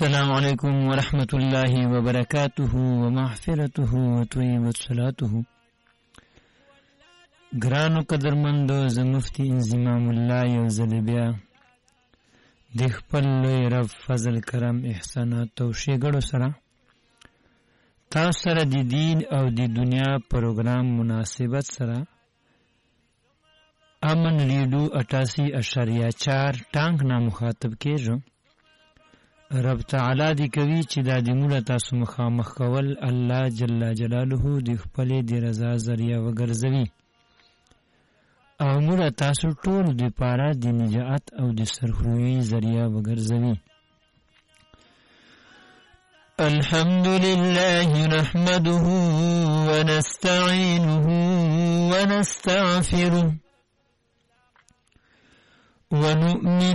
السلام علیکم ورحمت الله وبرکاته ومغفرته وطیبت صلاته. ګرانو قدرمندو زه مفتی انضمام الله یو ځل بیا د خپل لوی رب فضل کرم احسانات او ښېګړو سره تاسو سره د دین او د دنیا پروګرام مناسبت سره امن ریډیو 88.4 ټانک نه مخاطب کېږم. رب تعالی دی کوي چې دا د موږ تاسو مخامخ کول الله جل جلاله دی خپل دی رضا ذریعہ وګرځوي او موږ تاسو ټول د پاره د نجات او د سرخروي ذریعہ وګرځوي. الحمد لله نحمده ونستعينه ونستغفره ونؤمن